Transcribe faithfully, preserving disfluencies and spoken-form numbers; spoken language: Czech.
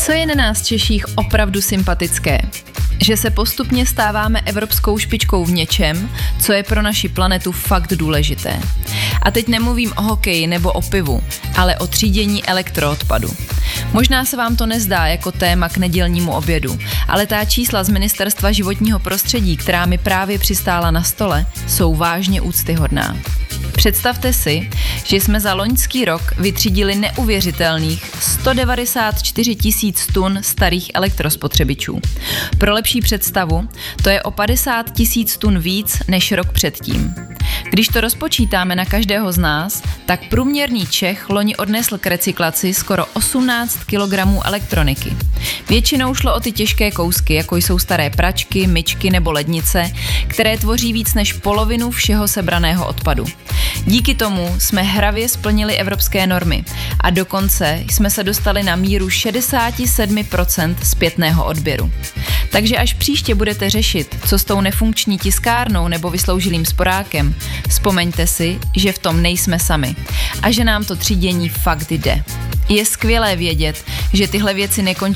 Co je na nás Češích opravdu sympatické? Že se postupně stáváme evropskou špičkou v něčem, co je pro naši planetu fakt důležité. A teď nemluvím o hokeji nebo o pivu, ale o třídění elektroodpadu. Možná se vám to nezdá jako téma k nedělnímu obědu, ale ta čísla z Ministerstva životního prostředí, která mi právě přistála na stole, jsou vážně úctyhodná. Představte si, že jsme za loňský rok vytřídili neuvěřitelných sto devadesát čtyři tisíc tun starých elektrospotřebičů. Pro lepší představu, to je o padesát tisíc tun víc než rok předtím. Když to rozpočítáme na každého z nás, tak průměrný Čech loni odnesl k recyklaci skoro osmnáct kilogramů elektroniky. Většinou šlo o ty těžké kousky, jako jsou staré pračky, myčky nebo lednice, které tvoří víc než polovinu všeho sebraného odpadu. Díky tomu jsme hravě splnili evropské normy a dokonce jsme se dostali na míru šedesát sedm procent zpětného odběru. Takže až příště budete řešit, co s tou nefunkční tiskárnou nebo vysloužilým sporákem, vzpomeňte si, že v tom nejsme sami a že nám to třídění fakt jde. Je skvělé vědět, že tyhle věci nekončí